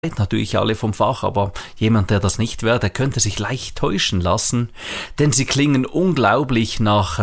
natürlich alle vom Fach, aber jemand, der das nicht wäre, der könnte sich leicht täuschen lassen, denn sie klingen unglaublich nach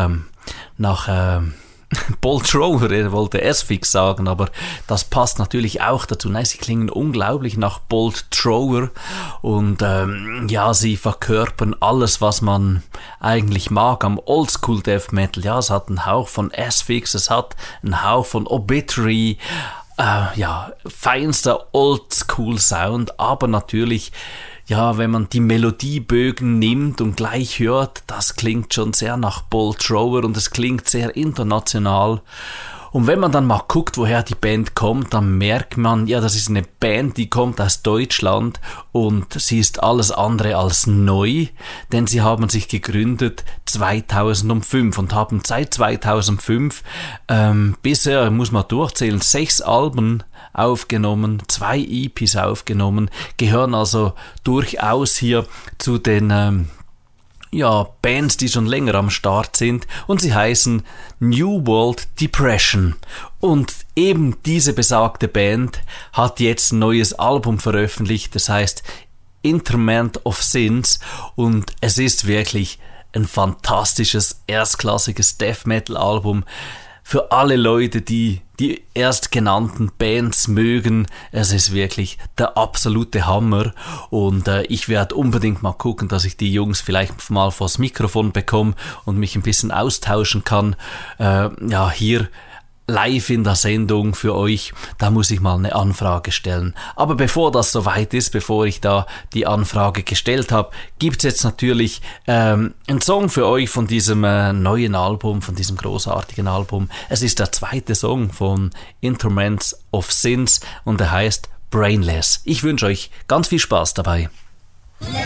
Bolt Thrower, er wollte S-Fix sagen, aber das passt natürlich auch dazu. Nein, sie klingen unglaublich nach Bolt Thrower und ja, sie verkörpern alles, was man eigentlich mag am Oldschool Death Metal. Ja, es hat einen Hauch von S-Fix, es hat einen Hauch von Obituary, ja, feinster Oldschool-Sound, aber natürlich, ja, wenn man die Melodiebögen nimmt und gleich hört, das klingt schon sehr nach Bolt Thrower und es klingt sehr international. Und wenn man dann mal guckt, woher die Band kommt, dann merkt man, ja, das ist eine Band, die kommt aus Deutschland und sie ist alles andere als neu, denn sie haben sich gegründet 2005 und haben seit 2005 bisher, muss man durchzählen, 6 Alben aufgenommen, 2 EPs aufgenommen, gehören also durchaus hier zu den Bands, die schon länger am Start sind und sie heißen New World Depression. Und eben diese besagte Band hat jetzt ein neues Album veröffentlicht, das heißt Interment of Sins und es ist wirklich ein fantastisches, erstklassiges Death Metal Album. Für alle Leute, die die erstgenannten Bands mögen, es ist wirklich der absolute Hammer und ich werde unbedingt mal gucken, dass ich die Jungs vielleicht mal vors Mikrofon bekomme und mich ein bisschen austauschen kann. Hier live in der Sendung für euch, da muss ich mal eine Anfrage stellen. Aber bevor das soweit ist, bevor ich da die Anfrage gestellt habe, gibt's jetzt natürlich einen Song für euch von diesem neuen Album, von diesem großartigen Album. Es ist der zweite Song von Interments of Sins und er heißt Brainless. Ich wünsche euch ganz viel Spaß dabei. Let